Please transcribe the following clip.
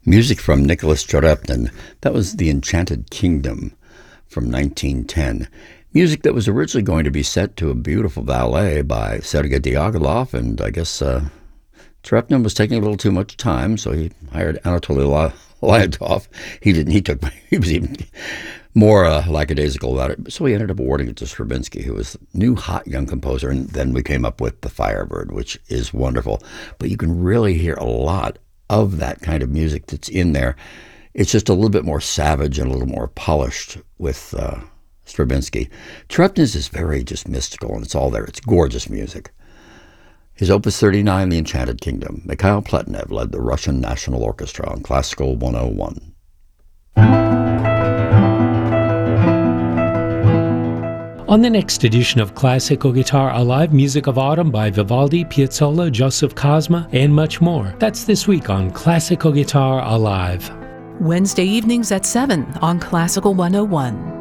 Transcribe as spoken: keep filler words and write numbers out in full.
Music from Nicholas Cherepnin. That was The Enchanted Kingdom from nineteen ten. Music that was originally going to be set to a beautiful ballet by Sergei Diaghilev, and I guess uh, Cherepnin was taking a little too much time, so he hired Anatoly Lyadov. He didn't. He took. He was even more uh, lackadaisical about it. So he ended up awarding it to Stravinsky, who was a new, hot, young composer, and then we came up with The Firebird, which is wonderful. But you can really hear a lot of that kind of music that's in there. It's just a little bit more savage and a little more polished with uh, Stravinsky. Cherepnin's is very just mystical, and it's all there. It's gorgeous music. His Opus thirty-nine, The Enchanted Kingdom. Mikhail Pletnev led the Russian National Orchestra on Classical one oh one. On the next edition of Classical Guitar Alive, music of autumn by Vivaldi, Piazzolla, Joseph Cosma, and much more. That's this week on Classical Guitar Alive. Wednesday evenings at seven on Classical one oh one.